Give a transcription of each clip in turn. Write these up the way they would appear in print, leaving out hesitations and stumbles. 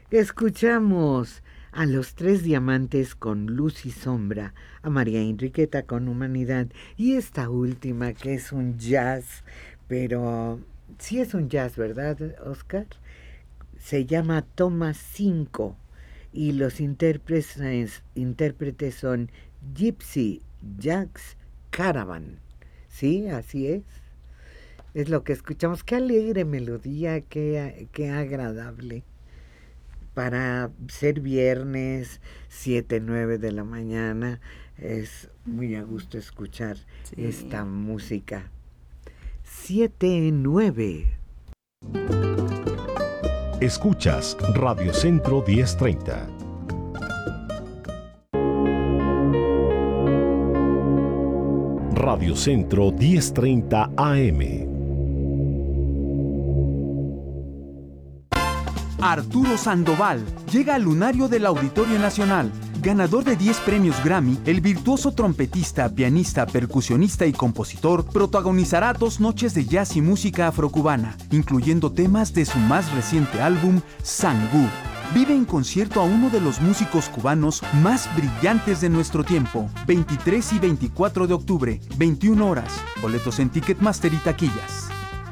Escuchamos a Los Tres Diamantes con Luz y Sombra, a María Enriqueta con Humanidad y esta última que es un jazz, pero sí es un jazz, ¿verdad, Oscar? Se llama Toma 5 y los intérpretes son Gypsy Jazz Caravan. Sí, así es. Es lo que escuchamos. Qué alegre melodía, qué agradable. Para ser viernes, 7, 9 de la mañana, es muy a gusto escuchar esta música. 7, 9. Escuchas Radio Centro 1030. Radio Centro 1030 AM. Arturo Sandoval llega al lunario del Auditorio Nacional. Ganador de 10 premios Grammy, el virtuoso trompetista, pianista, percusionista y compositor protagonizará 2 noches de jazz y música afrocubana, incluyendo temas de su más reciente álbum, Sangú. Vive en concierto a uno de los músicos cubanos más brillantes de nuestro tiempo, 23 y 24 de octubre, 21 horas. Boletos en Ticketmaster y taquillas.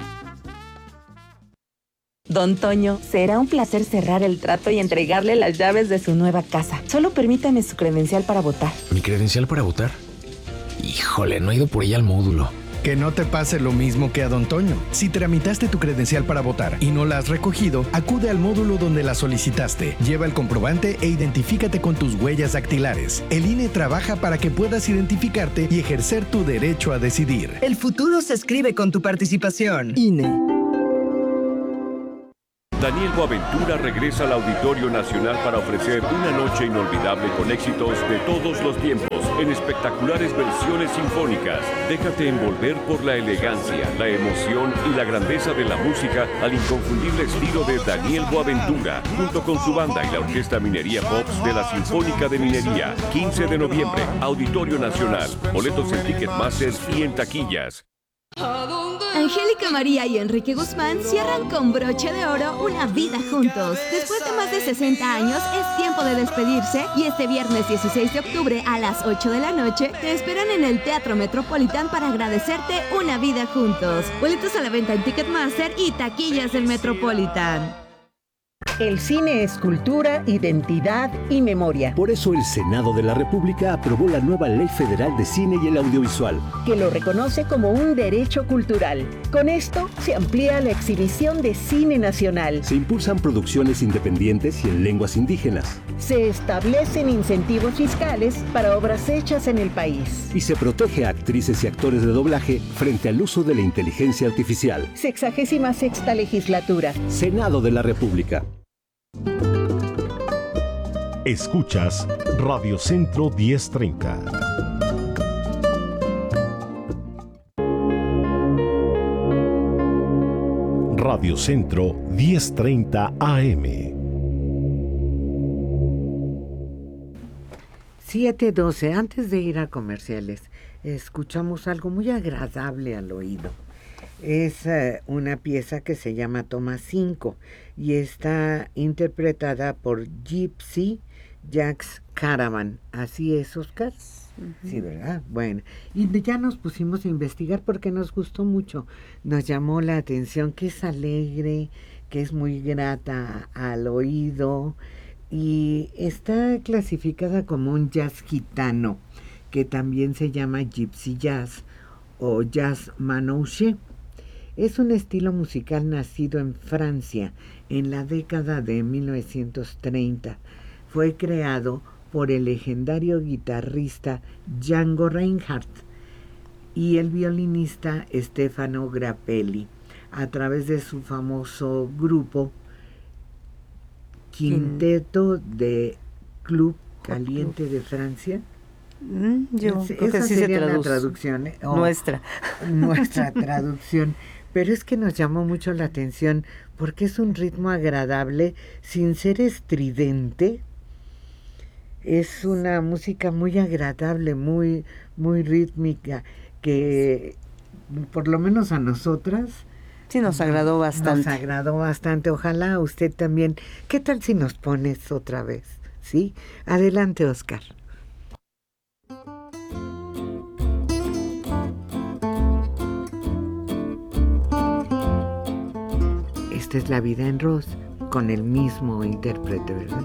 Don Toño, será un placer cerrar el trato y entregarle las llaves de su nueva casa. Solo permítame su credencial para votar. ¿Mi credencial para votar? Híjole, no he ido por ella al módulo. Que no te pase lo mismo que a Don Toño. Si tramitaste tu credencial para votar y no la has recogido, acude al módulo donde la solicitaste. Lleva el comprobante e identifícate con tus huellas dactilares. El INE trabaja para que puedas identificarte y ejercer tu derecho a decidir. El futuro se escribe con tu participación. INE. Daniel Boaventura regresa al Auditorio Nacional para ofrecer una noche inolvidable con éxitos de todos los tiempos, en espectaculares versiones sinfónicas. Déjate envolver por la elegancia, la emoción y la grandeza de la música al inconfundible estilo de Daniel Boaventura, junto con su banda y la Orquesta Minería Pops de la Sinfónica de Minería. 15 de noviembre, Auditorio Nacional. Boletos en Ticketmaster y en taquillas. Angélica María y Enrique Guzmán cierran con broche de oro una vida juntos. Después de más de 60 años, es tiempo de despedirse y este viernes 16 de octubre a las 8 de la noche te esperan en el Teatro Metropolitan para agradecerte una vida juntos. Boletos a la venta en Ticketmaster y taquillas del Metropolitan. El cine es cultura, identidad y memoria. Por eso el Senado de la República aprobó la nueva Ley Federal de Cine y el Audiovisual, que lo reconoce como un derecho cultural. Con esto se amplía la exhibición de cine nacional. Se impulsan producciones independientes y en lenguas indígenas. Se establecen incentivos fiscales para obras hechas en el país. Y se protege a actrices y actores de doblaje frente al uso de la inteligencia artificial. 66ª legislatura. Senado de la República. Escuchas Radio Centro 1030. Radio Centro 1030 AM. 7:12. Antes de ir a comerciales, escuchamos algo muy agradable al oído. Es una pieza que se llama Toma 5 y está interpretada por Gypsy Jazz Caravan. ¿Así es, Oscar? Uh-huh. Sí, ¿verdad? Bueno, y ya nos pusimos a investigar porque nos gustó mucho. Nos llamó la atención que es alegre, que es muy grata al oído y está clasificada como un jazz gitano, que también se llama Gypsy Jazz o Jazz Manouche. Es un estilo musical nacido en Francia en la década de 1930. Fue creado por el legendario guitarrista Django Reinhardt y el violinista Stefano Grappelli a través de su famoso grupo Quinteto de Club Caliente de Francia. Yo creo que esa sí sería se la traducción, nuestra traducción, pero es que nos llamó mucho la atención porque es un ritmo agradable sin ser estridente. Es una música muy agradable, muy rítmica, que por lo menos a nosotras Sí, nos agradó bastante. Nos agradó bastante. Ojalá usted también. ¿Qué tal si nos pones otra vez? ¿Sí? Adelante, Oscar. Esta es La vida en Rosa, con el mismo intérprete, ¿verdad?